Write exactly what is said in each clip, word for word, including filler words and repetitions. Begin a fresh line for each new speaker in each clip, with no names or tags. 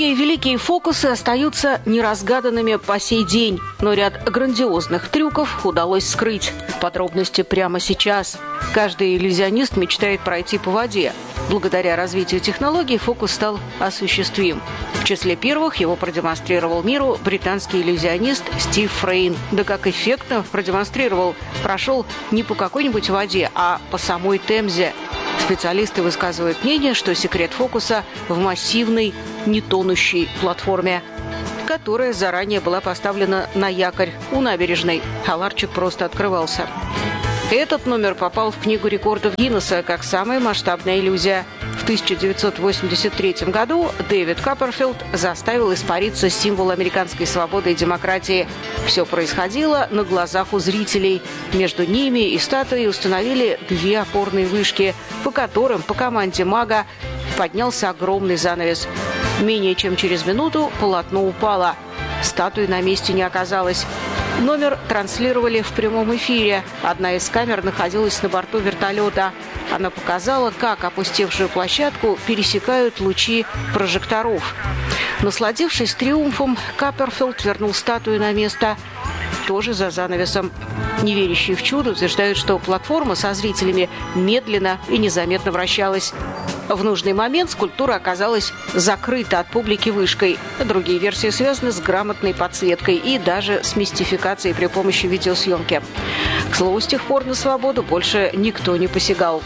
Самые великие фокусы остаются неразгаданными по сей день, но ряд грандиозных трюков удалось скрыть. Подробности прямо сейчас. Каждый иллюзионист мечтает пройти по воде. Благодаря развитию технологий фокус стал осуществим. В числе первых его продемонстрировал миру британский иллюзионист Стив Фрейн. Да как эффектно продемонстрировал. Прошел не по какой-нибудь воде, а по самой Темзе. Специалисты высказывают мнение, что секрет фокуса в массивной, нетонущей платформе, которая заранее была поставлена на якорь у набережной, а ларчик просто открывался. Этот номер попал в Книгу рекордов Гиннесса как самая масштабная иллюзия. В тысяча девятьсот восемьдесят третьем году Дэвид Копперфильд заставил испариться символ американской свободы и демократии. Все происходило на глазах у зрителей. Между ними и статуей установили две опорные вышки, по которым по команде мага поднялся огромный занавес. Менее чем через минуту полотно упало. Статуи на месте не оказалось. Номер транслировали в прямом эфире. Одна из камер находилась на борту вертолета. Она показала, как опустевшую площадку пересекают лучи прожекторов. Насладившись триумфом, Копперфильд вернул статую на место, тоже за занавесом. Неверящие в чудо утверждают, что платформа со зрителями медленно и незаметно вращалась. В нужный момент скульптура оказалась закрыта от публики вышкой. Другие версии связаны с грамотной подсветкой и даже с мистификацией при помощи видеосъемки. К слову, с тех пор на свободу больше никто не посягал.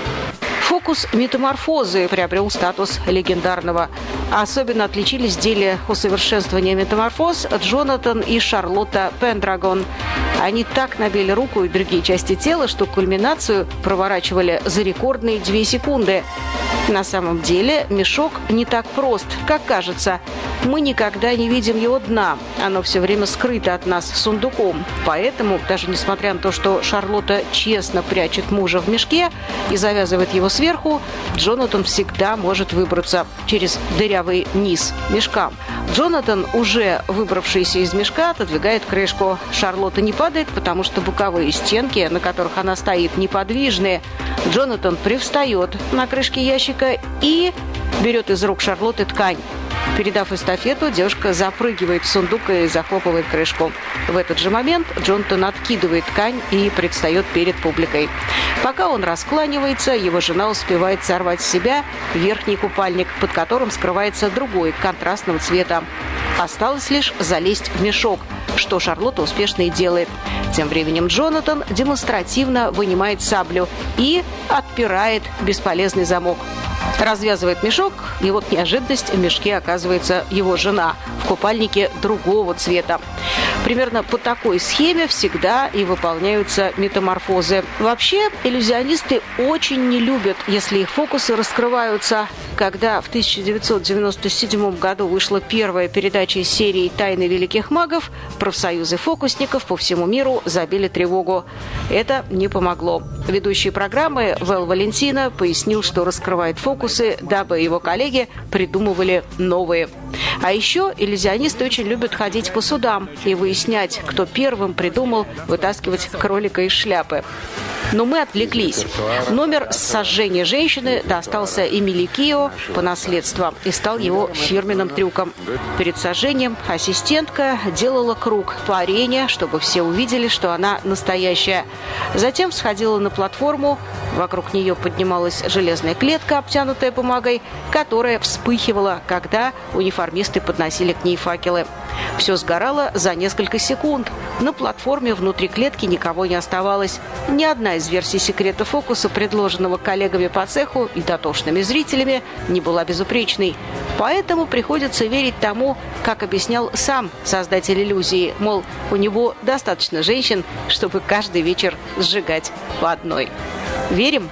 Фокус метаморфозы приобрел статус легендарного. Особенно отличились в деле усовершенствования метаморфоз Джонатан и Шарлотта Пендрагон. Они так набили руку и другие части тела, что кульминацию проворачивали за рекордные две секунды. На самом деле мешок не так прост, как кажется. Мы никогда не видим его дна. Оно все время скрыто от нас сундуком. Поэтому, даже несмотря на то, что Шарлотта честно прячет мужа в мешке и завязывает его сверху, Джонатан всегда может выбраться через дырявый низ мешка. Джонатан, уже выбравшийся из мешка, отодвигает крышку. Шарлотта не падает, потому что боковые стенки, на которых она стоит, неподвижные. Джонатан привстает на крышке ящика и берет из рук Шарлотты ткань. Передав эстафету, девушка запрыгивает в сундук и захлопывает крышку. В этот же момент Джонатан откидывает ткань и предстает перед публикой. Пока он раскланивается, его жена успевает сорвать с себя верхний купальник, под которым скрывается другой, контрастного цвета. Осталось лишь залезть в мешок, что Шарлотта успешно и делает. Тем временем Джонатан демонстративно вынимает саблю и отпирает бесполезный замок. Развязывает мешок, и вот неожиданность, в мешке оказывается его жена в купальнике другого цвета. Примерно по такой схеме всегда и выполняются метаморфозы. Вообще, иллюзионисты очень не любят, если их фокусы раскрываются. Когда в тысяча девятьсот девяносто седьмом году вышла первая передача из серии «Тайны великих магов», профсоюзы фокусников по всему миру забили тревогу. Это не помогло. Ведущий программы Вэл Валентино пояснил, что раскрывает фокусы, дабы его коллеги придумывали новые. А еще иллюзионисты очень любят ходить по судам и выяснять, кто первым придумал вытаскивать кролика из шляпы. Но мы отвлеклись. Номер сожжения женщины достался Эмили Кио по наследству и стал его фирменным трюком. Перед сожжением ассистентка делала круг по арене, чтобы все увидели, что она настоящая. Затем сходила на платформу. Вокруг нее поднималась железная клетка, обтянутая бумагой, которая вспыхивала, когда униформисты подносили к ней факелы. Все сгорало за несколько секунд. На платформе внутри клетки никого не оставалось. Ни одна из версий секрета фокуса, предложенного коллегами по цеху и дотошными зрителями, не была безупречной. Поэтому приходится верить тому, как объяснял сам создатель иллюзии, мол, у него достаточно женщин, чтобы каждый вечер сжигать по одной. Верим?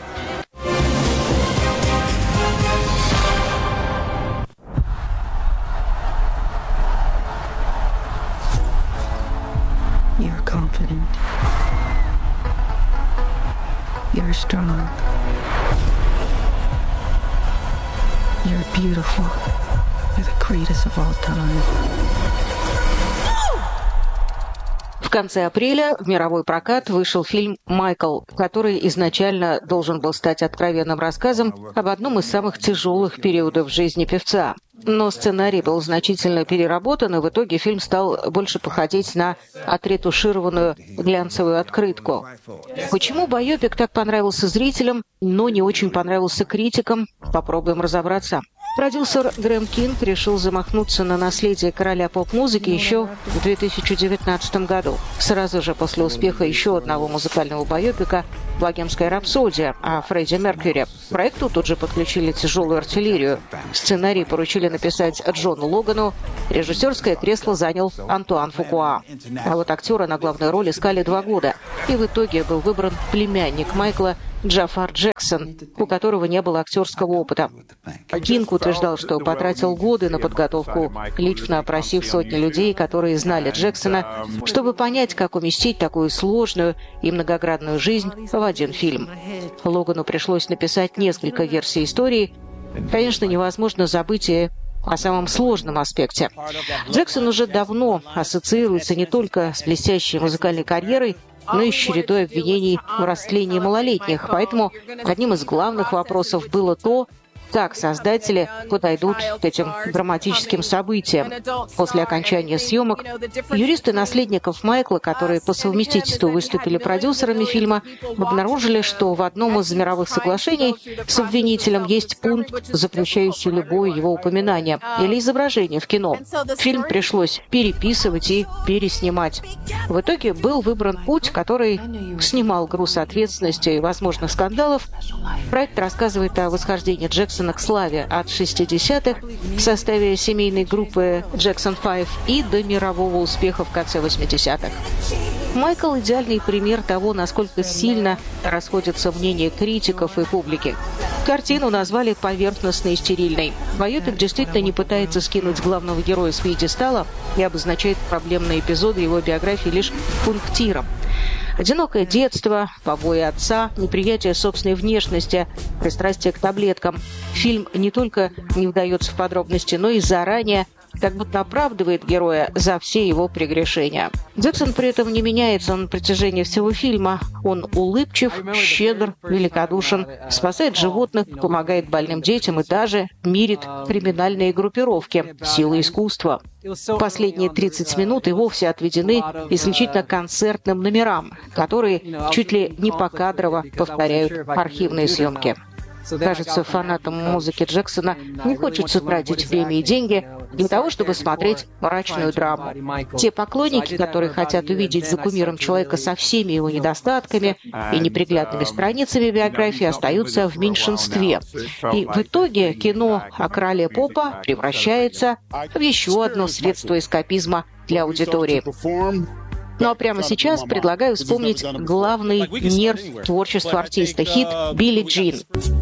You're confident. You're strong. You're beautiful. You're the greatest of all time.
В конце апреля в мировой прокат вышел фильм «Майкл», который изначально должен был стать откровенным рассказом об одном из самых тяжелых периодов в жизни певца. Но сценарий был значительно переработан, и в итоге фильм стал больше походить на отретушированную глянцевую открытку. Почему байопик так понравился зрителям, но не очень понравился критикам? Попробуем разобраться. Продюсер Грэм Кинг решил замахнуться на наследие короля поп-музыки еще в две тысячи девятнадцатом году, сразу же после успеха еще одного музыкального байопика «Богемская рапсодия» о Фредди Меркьюри. К проекту тут же подключили тяжелую артиллерию. Сценарий поручили написать Джону Логану, режиссерское кресло занял Антуан Фукуа. А вот актера на главную роль искали два года, и в итоге был выбран племянник Майкла Джафар Джексон, у которого не было актерского опыта. Кинг утверждал, что потратил годы на подготовку, лично опросив сотни людей, которые знали Джексона, чтобы понять, как уместить такую сложную и многогранную жизнь в один фильм. Логану пришлось написать несколько версий истории. Конечно, невозможно забыть и о самом сложном аспекте. Джексон уже давно ассоциируется не только с блестящей музыкальной карьерой, но и с чередой обвинений в растлении малолетних. Поэтому одним из главных вопросов было то, как создатели подойдут к этим драматическим событиям. После окончания съемок юристы наследников Майкла, которые по совместительству выступили продюсерами фильма, обнаружили, что в одном из мировых соглашений с обвинителем есть пункт, запрещающий любое его упоминание или изображение в кино. Фильм пришлось переписывать и переснимать. В итоге был выбран путь, который снимал груз ответственности и возможных скандалов. Проект рассказывает о восхождении Джексона к славе от шестидесятых в составе семейной группы Джексон пять и до мирового успеха в конце восьмидесятых. Майкл – идеальный пример того, насколько сильно расходятся мнения критиков и публики. Картину назвали поверхностной и стерильной. Байопик действительно не пытается скинуть главного героя с пьедестала и обозначает проблемные эпизоды его биографии лишь пунктиром. Одинокое детство, побои отца, неприятие собственной внешности, пристрастие к таблеткам. Фильм не только не вдается в подробности, но и заранее как будто оправдывает героя за все его прегрешения. Джексон при этом не меняется на протяжении всего фильма. Он улыбчив, щедр, великодушен, спасает животных, помогает больным детям и даже мирит криминальные группировки силой искусства. Последние тридцать минут и вовсе отведены исключительно концертным номерам, которые чуть ли не покадрово повторяют архивные съемки. Кажется, фанатам музыки Джексона не хочется тратить время и деньги для того, чтобы смотреть мрачную драму. Те поклонники, которые хотят увидеть за кумиром человека со всеми его недостатками и неприглядными страницами биографии, остаются в меньшинстве. И в итоге кино о короле попа превращается в еще одно средство эскапизма для аудитории. Ну а прямо сейчас предлагаю вспомнить главный нерв творчества артиста – хит «Билли Джин».